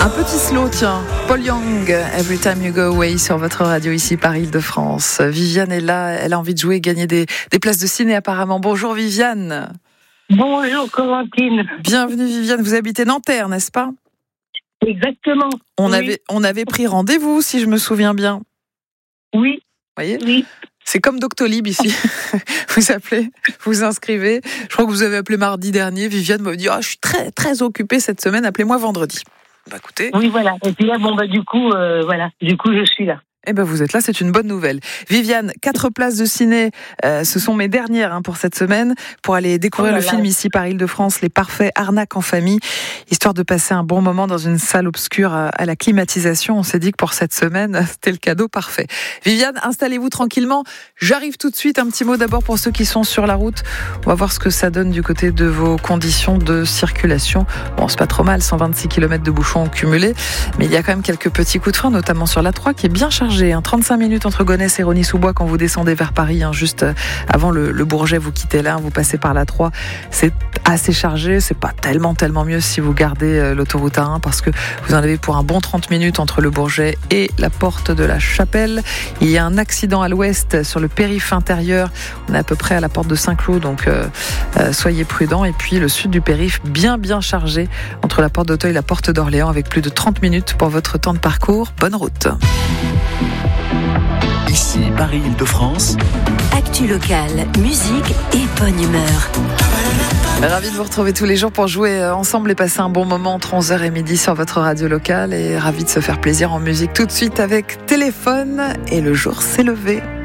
Un petit slow, tiens. Paul Young, Every Time You Go Away sur votre radio ici par Île-de-France. Viviane est là, elle a envie de jouer et gagner des places de ciné apparemment. Bonjour Viviane. Bonjour Corentine. Bienvenue Viviane, vous habitez Nanterre, n'est-ce pas ? Exactement. On avait pris rendez-vous, si je me souviens bien. Oui. Vous voyez ? Oui. C'est comme Doctolib ici. Vous appelez, vous inscrivez. Je crois que vous avez appelé mardi dernier. Viviane m'a dit je suis très très occupée cette semaine. Appelez-moi vendredi. Bah écoutez. Oui, voilà. Et puis là, du coup, je suis là. Eh ben vous êtes là, c'est une bonne nouvelle. Viviane, 4 places de ciné, ce sont mes dernières pour cette semaine, pour aller découvrir le film ici par Île-de-France, Les Parfaits, arnaque en famille, histoire de passer un bon moment dans une salle obscure à la climatisation. On s'est dit que pour cette semaine, c'était le cadeau parfait. Viviane, installez-vous tranquillement. J'arrive tout de suite. Un petit mot d'abord pour ceux qui sont sur la route. On va voir ce que ça donne du côté de vos conditions de circulation. Bon, c'est pas trop mal, 126 km de bouchons cumulés, mais il y a quand même quelques petits coups de frein, notamment sur la 3 qui est bien chargée. 35 minutes entre Gonesse et Rosny-sous-Bois quand vous descendez vers Paris, juste avant le Bourget, vous quittez là, vous passez par la 3. C'est assez chargé, c'est pas tellement mieux si vous gardez l'autoroute A1 parce que vous en avez pour un bon 30 minutes entre le Bourget et la porte de la Chapelle. Il y a un accident à l'ouest sur le périph' intérieur, on est à peu près à la porte de Saint-Cloud, donc soyez prudents. Et puis le sud du périph' bien chargé entre la porte d'Auteuil et la porte d'Orléans avec plus de 30 minutes pour votre temps de parcours. Bonne route. Ici, Paris, Île-de-France. Actu locale, musique et bonne humeur. Ravi de vous retrouver tous les jours pour jouer ensemble et passer un bon moment entre 11h et midi sur votre radio locale. Et ravi de se faire plaisir en musique tout de suite avec Téléphone et le jour s'est levé.